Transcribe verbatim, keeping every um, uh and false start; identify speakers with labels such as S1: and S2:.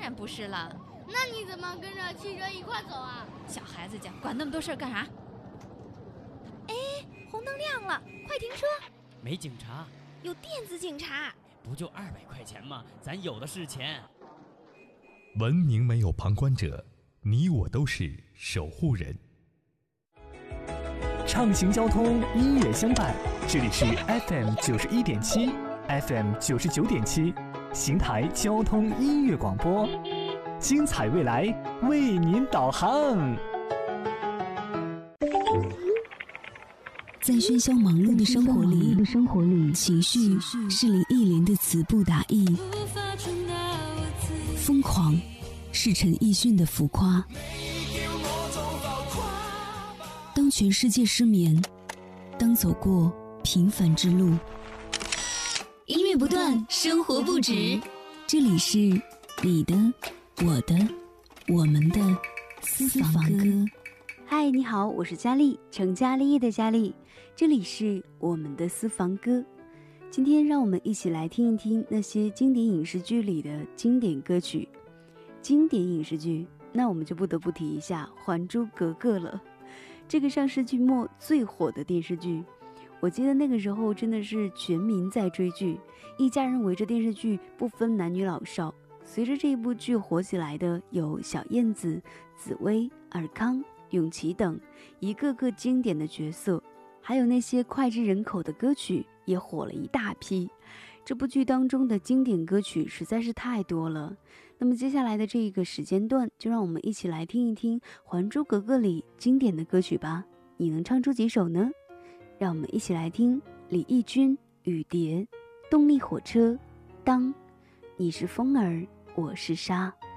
S1: 然不是了。
S2: 那你怎么跟着汽车一块走啊？
S1: 小孩子家管那么多事儿干啥？哎，红灯亮了，快停车！
S3: 没警察，
S1: 有电子警察。
S3: 不就二百块钱吗？咱有的是钱。
S4: 文明没有旁观者，你我都是守护人。
S5: 畅行交通，音乐相伴，这里是 F M 九十一点七 ，F M 九十九点七，邢台交通音乐广播，精彩未来为您导航。
S6: 在喧嚣忙碌的生活里，生活里情绪是林忆莲的词不达意，疯狂是陈奕迅的浮夸。当全世界失眠，当走过平凡之路，音乐不断，生活不止。这里是你的、我的、我们的私房歌。
S7: 嗨，你好，我是佳丽，成家立业的佳丽，这里是我们的私房歌。今天让我们一起来听一听那些经典影视剧里的经典歌曲。经典影视剧，那我们就不得不提一下《还珠格格》了。这个上世纪末最火的电视剧，我记得那个时候真的是全民在追剧，一家人围着电视剧不分男女老少。随着这一部剧火起来的有小燕子、紫薇、尔康、永琪等一个个经典的角色，还有那些脍炙人口的歌曲也火了一大批。这部剧当中的经典歌曲实在是太多了。那么接下来的这一个时间段，就让我们一起来听一听《还珠格格》里经典的歌曲吧。你能唱出几首呢？让我们一起来听李翊君、雨蝶、动力火车、当、你是风儿我是沙。